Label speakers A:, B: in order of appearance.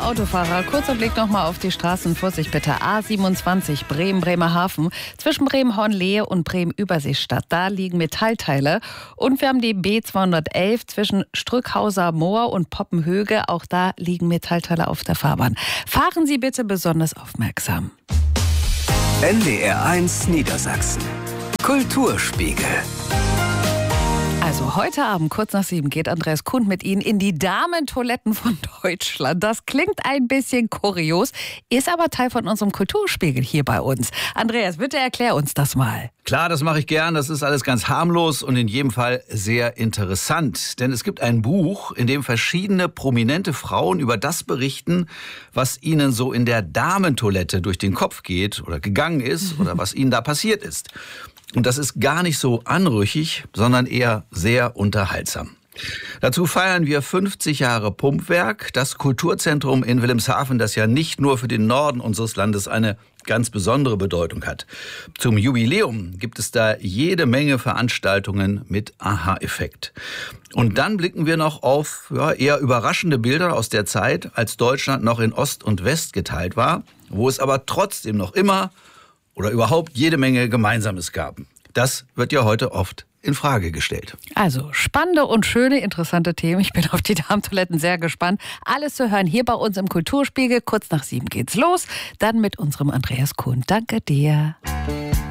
A: Autofahrer, kurzer Blick nochmal auf die Straßen. Vorsicht bitte. A27 Bremen-Bremerhaven. Zwischen Bremen-Hornlehe und Bremen-Überseestadt. Da liegen Metallteile. Und wir haben die B211 zwischen Strückhauser Moor und Poppenhöge. Auch da liegen Metallteile auf der Fahrbahn. Fahren Sie bitte besonders aufmerksam.
B: NDR1 Niedersachsen. Kulturspiegel.
A: Also heute Abend, kurz nach 7, geht Andreas Kundt mit Ihnen in die Damentoiletten von Deutschland. Das klingt ein bisschen kurios, ist aber Teil von unserem Kulturspiegel hier bei uns. Andreas, bitte erklär uns das mal.
C: Klar, das mache ich gern. Das ist alles ganz harmlos und in jedem Fall sehr interessant. Denn es gibt ein Buch, in dem verschiedene prominente Frauen über das berichten, was ihnen so in der Damentoilette durch den Kopf geht oder gegangen ist oder was ihnen da passiert ist. Und das ist gar nicht so anrüchig, sondern eher sehr unterhaltsam. Dazu feiern wir 50 Jahre Pumpwerk, das Kulturzentrum in Wilhelmshaven, das ja nicht nur für den Norden unseres Landes eine ganz besondere Bedeutung hat. Zum Jubiläum gibt es da jede Menge Veranstaltungen mit Aha-Effekt. Und dann blicken wir noch auf eher überraschende Bilder aus der Zeit, als Deutschland noch in Ost und West geteilt war, wo es aber trotzdem noch immer oder überhaupt jede Menge Gemeinsames gab. Das wird ja heute oft in Frage gestellt.
A: Also spannende und schöne, interessante Themen. Ich bin auf die Damentoiletten sehr gespannt. Alles zu hören hier bei uns im Kulturspiegel. Kurz nach 7 geht's los. Dann mit unserem Andreas Kundt. Danke dir.